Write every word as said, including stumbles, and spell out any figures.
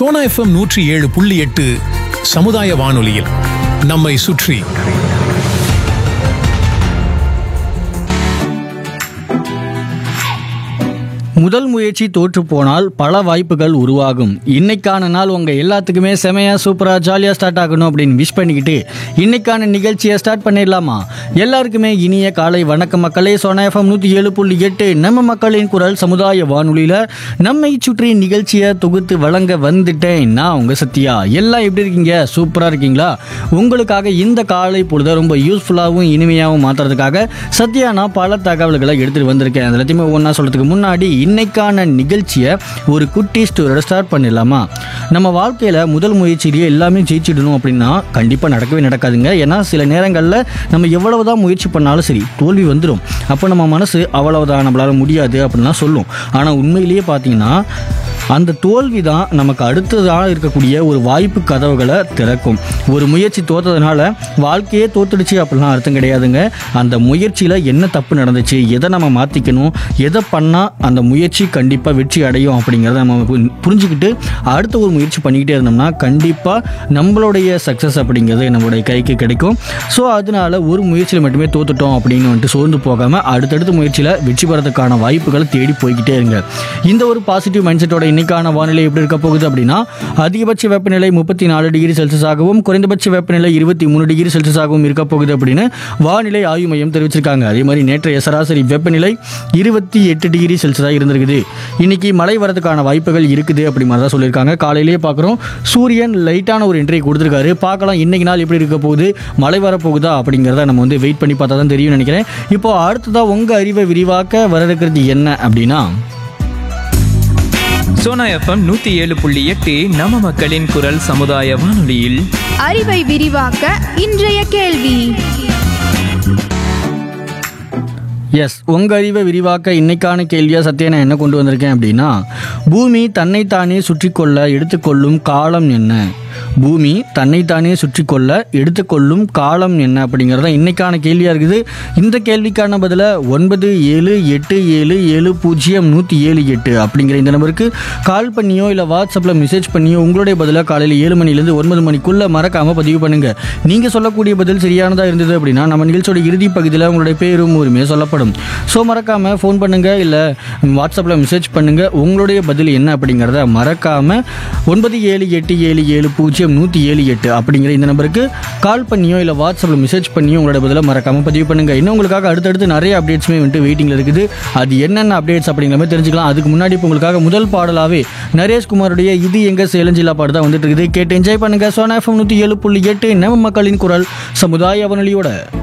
Sona FM நூற்றி ஏழு புள்ளி எட்டு சமுதாய வானொலியில் நம்மை சுற்றி. முதல் முயற்சி தோற்று போனால் பல வாய்ப்புகள் உருவாகும். இன்னைக்கான நாள் உங்கள் எல்லாத்துக்குமே செமையாக சூப்பராக ஜாலியாக ஸ்டார்ட் ஆகணும் அப்படின்னு விஷ் பண்ணிக்கிட்டு இன்னைக்கான நிகழ்ச்சியை ஸ்டார்ட் பண்ணிடலாமா? எல்லாருக்குமே இனிய காலை வணக்கம் மக்களே. சோனா எஃப்எம் நூற்றி ஏழு புள்ளி எட்டு நம்ம மக்களின் குரல் சமுதாய வானொலியில் நம்மை சுற்றி நிகழ்ச்சியை தொகுத்து வழங்க வந்துட்டேன். நான் உங்கள் சத்யா. எல்லாம் எப்படி இருக்கீங்க? சூப்பராக இருக்கீங்களா? உங்களுக்காக இந்த காலை பொழுத ரொம்ப யூஸ்ஃபுல்லாகவும் இனிமையாகவும் மாற்றுறதுக்காக சத்யா நான் பல தகவல்களை எடுத்துகிட்டு வந்திருக்கேன். அது எல்லாத்தையுமே ஒன்றா சொல்கிறதுக்கு முன்னாடி இன்னைக்கான நிகழ்ச்சியை ஒரு குட்டி ஸ்டோரியோட ஸ்டார்ட் பண்ணிடலாமா? நம்ம வாழ்க்கையில் முதல் முயற்சியிலேயே எல்லாமே ஜெயிச்சிடணும் அப்படின்னா கண்டிப்பாக நடக்கவே நடக்காதுங்க. ஏன்னா சில நேரங்களில் நம்ம எவ்வளவுதான் முயற்சி பண்ணாலும் சரி தோல்வி வந்துடும். அப்போ நம்ம மனசு அவ்வளவுதான் நம்மளால முடியாது அப்படின்லாம் சொல்லும். ஆனால் உண்மையிலேயே பார்த்தீங்கன்னா அந்த தோல்வி தான் நமக்கு அடுத்ததாக இருக்கக்கூடிய ஒரு வாய்ப்பு கதவுகளை திறக்கும். ஒரு முயற்சி தோற்றதுனால வாழ்க்கையே தோத்துடுச்சு அப்படிலாம் அர்த்தம் கிடையாதுங்க. அந்த முயற்சியில் என்ன தப்பு நடந்துச்சு, எதை நம்ம மாற்றிக்கணும், எதை பண்ணால் அந்த முயற்சி கண்டிப்பாக வெற்றி அடையும் அப்படிங்கிறத நம்ம புரிஞ்சுக்கிட்டு அடுத்த ஒரு முயற்சி பண்ணிக்கிட்டே இருந்தோம்னா கண்டிப்பாக நம்மளுடைய சக்ஸஸ் அப்படிங்கிறது நம்மளுடைய கைக்கு கிடைக்கும். ஸோ அதனால ஒரு முயற்சியில் மட்டுமே தோத்துட்டோம் அப்படின்னு வந்துட்டு சோர்ந்து போகாமல் அடுத்தடுத்த முயற்சியில் வெற்றி பெறதுக்கான வாய்ப்புகளை தேடி போய்கிட்டே இருங்க. இந்த ஒரு பாசிட்டிவ் மைண்ட் செட்டோட இன்னைக்கான வானிலை எப்படி இருக்க போகுது அப்படின்னா, அதிகபட்ச வெப்பநிலை முப்பத்தி நாலு டிகிரி செல்சியஸாகவும் குறைந்தபட்ச வெப்பநிலை இருபத்தி மூணு டிகிரி செல்சியஸாகவும் இருக்க போகுது அப்படின்னு வானிலை ஆய்வு மையம் தெரிவிச்சிருக்காங்க. அதே மாதிரி நேற்றைய சராசரி வெப்பநிலை இருபத்தி எட்டு டிகிரி செல்சியஸாக இருந்திருக்குது. இன்னைக்கு மழை வரதுக்கான வாய்ப்புகள் இருக்குது அப்படி மாதிரி தான் சொல்லியிருக்காங்க. காலையிலேயே பார்க்குறோம் சூரியன் லைட்டான ஒரு என்ட்ரி கொடுத்துருக்காரு. பார்க்கலாம் இன்னைக்கு நாள் எப்படி இருக்க போகுது, மழை வரப்போகுதா அப்படிங்கிறத நம்ம வந்து வெயிட் பண்ணி பார்த்தா தான் தெரியும் நினைக்கிறேன். இப்போ அடுத்ததாக உங்கள் அறிவை விரிவாக்க வர இருக்கிறது என்ன அப்படின்னா, சோனா எஃப்எம் நூத்தி ஏழு புள்ளி எட்டு நம்ம மக்களின் குரல் சமுதாய வானொலியில் அறிவை விரிவாக்க இன்றைய கேள்வி. எஸ், உங்கள் அறிவை விரிவாக்க இன்னைக்கான கேள்வியாக சத்தியா நான் என்ன கொண்டு வந்திருக்கேன் அப்படின்னா, பூமி தன்னைத்தானே சுற்றி கொள்ள எடுத்துக்கொள்ளும் காலம் என்ன? பூமி தன்னைத்தானே சுற்றி கொள்ள எடுத்துக்கொள்ளும் காலம் என்ன அப்படிங்கிறத இன்னைக்கான கேள்வியாக இருக்குது. இந்த கேள்விக்கான பதிலை ஒன்பது ஏழு எட்டு ஏழு ஏழு பூஜ்ஜியம் நூற்றி ஏழு எட்டு அப்படிங்கிற இந்த நம்பருக்கு கால் பண்ணியோ இல்லை வாட்ஸ்அப்பில் மெசேஜ் பண்ணியோ உங்களுடைய பதிலாக காலையில் ஏழு மணிலேருந்து ஒன்பது மணிக்குள்ளே மறக்காமல் பதிவு பண்ணுங்கள். நீங்கள் சொல்லக்கூடிய பதில் சரியானதாக இருந்தது அப்படின்னா நம்ம நிகழ்ச்சியோட இறுதி பகுதியில் உங்களுடைய பேரும் உரிமையை சொல்லப்படும். ஸோ மறக்காமல் ஃபோன் பண்ணுங்கள் இல்லை வாட்ஸ்அப்பில் மெசேஜ் பண்ணுங்கள். உங்களுடைய பதில் என்ன அப்படிங்கிறத மறக்காமல் ஒன்பது ஏழு எட்டு ஏழு ஏழு பூஜ்ஜியம் நூற்றி ஏழு எட்டு அப்படிங்கிற இந்த நம்பருக்கு கால் பண்ணியோ இல்லை வாட்ஸ்அப்பில் மெசேஜ் பண்ணியோ உங்களோட பதிலாக மறக்காமல் பதிவு பண்ணுங்கள். இன்னும் உங்களுக்காக அடுத்தடுத்து நிறைய அப்டேட்ஸுமே வந்துட்டு வெயிட்டிங்கில் இருக்குது. அது என்னென்ன அப்டேட்ஸ் அப்படிங்கிற மாதிரி தெரிஞ்சுக்கலாம். அதுக்கு முன்னாடி இப்போ உங்களுக்காக முதல் பாடலாகவே நரேஷ்குமாருடைய இது எங்க சேலஞ்சிலா பாடு தான் வந்துட்டு இருக்குது. கேட்டு என்ஜாய் பண்ணுங்கள். சோனா எஃப்எம் நூற்றி ஏழு புள்ளி எட்டு நம்ம மக்களின் குரல் சமுதாய வானொலியோட.